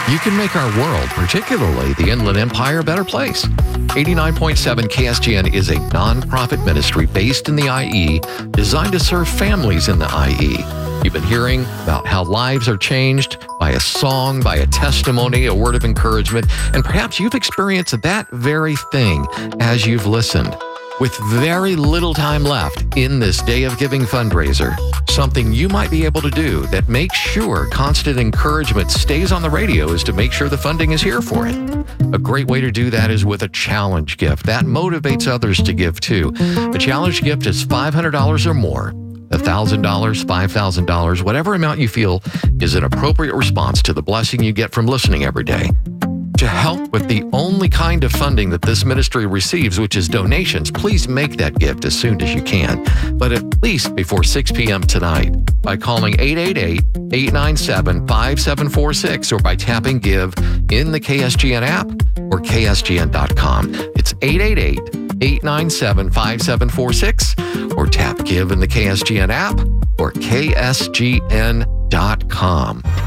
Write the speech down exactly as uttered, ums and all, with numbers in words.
you can make our world, particularly the Inland Empire, a better place. eighty-nine point seven K S G N is a nonprofit ministry based in the I E, designed to serve families in the I E. You've been hearing about how lives are changed by a song, by a testimony, a word of encouragement, and perhaps you've experienced that very thing as you've listened. With very little time left in this Day of Giving fundraiser, something you might be able to do that makes sure constant encouragement stays on the radio is to make sure the funding is here for it. A great way to do that is with a challenge gift. That motivates others to give too. A challenge gift is five hundred dollars or more, one thousand dollars, five thousand dollars, whatever amount you feel is an appropriate response to the blessing you get from listening every day. To help with the only kind of funding that this ministry receives, which is donations, please make that gift as soon as you can, but at least before six p.m. tonight by calling eight eight eight, eight nine seven, five seven four six or by tapping Give in the K S G N app or K S G N dot com. It's eight eight eight, eight nine seven, five seven four six or tap Give in the K S G N app or K S G N dot com.